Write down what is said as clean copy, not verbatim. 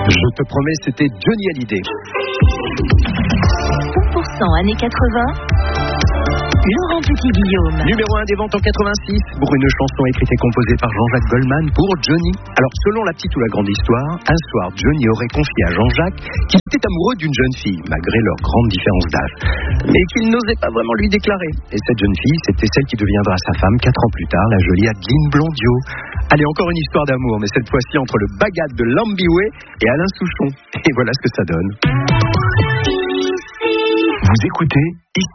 Je te promets, c'était Johnny Hallyday. 100% années 80. Laurent Petit-Guillaume. Numéro 1 des ventes en 86 pour une chanson écrite et composée par Jean-Jacques Goldman pour Johnny. Alors, selon la petite ou la grande histoire, un soir, Johnny aurait confié à Jean-Jacques qu'il était amoureux d'une jeune fille, malgré leur grande différence d'âge, mais qu'il n'osait pas vraiment lui déclarer. Et cette jeune fille, c'était celle qui deviendra sa femme 4 ans plus tard, la jolie Adeline Blondio. Allez, encore une histoire d'amour, mais cette fois-ci entre le Bagad de Lambiwé et Alain Souchon. Et voilà ce que ça donne. Vous écoutez